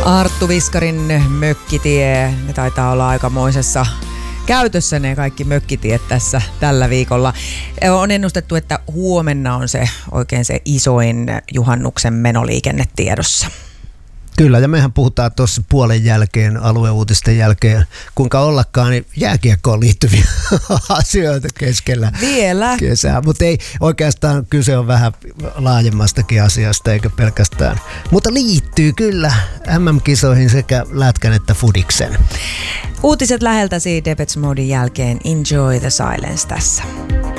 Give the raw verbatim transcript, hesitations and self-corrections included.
Arttu Viskarin mökkitie, ne taitaa olla aikamoisessa käytössä ne kaikki mökkitiet tässä tällä viikolla. On ennustettu, että huomenna on se oikein se isoin juhannuksen menoliikenne tiedossa. Kyllä, ja mehän puhutaan tuossa puolen jälkeen, alueuutisten jälkeen, kuinka ollakaan niin jääkiekkoon liittyviä asioita keskellä Vielä. kesää. Mutta ei, oikeastaan kyse on vähän laajemmastakin asiasta, eikä pelkästään. Mutta liittyy kyllä M M-kisoihin sekä lätkän että fudiksen. Uutiset läheltäsi Depeche Moden jälkeen. Enjoy the silence tässä.